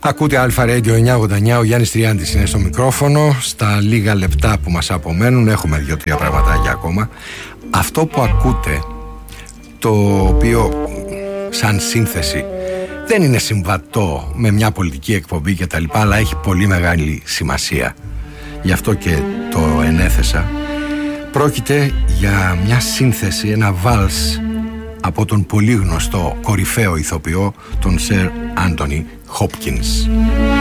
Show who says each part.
Speaker 1: Ακούτε Αλφα Radio 989, ο Γιάννης Τριάντης είναι στο μικρόφωνο. Στα λίγα λεπτά που μας απομένουν έχουμε 2-3 πραγματάκια ακόμα. Αυτό που ακούτε, το οποίο σαν σύνθεση δεν είναι συμβατό με μια πολιτική εκπομπή και τα λοιπά, αλλά έχει πολύ μεγάλη σημασία, γι' αυτό και το ενέθεσα. Πρόκειται για μια σύνθεση, ένα βάλς από τον πολύ γνωστό κορυφαίο ηθοποιό, τον Sir Anthony Hopkins.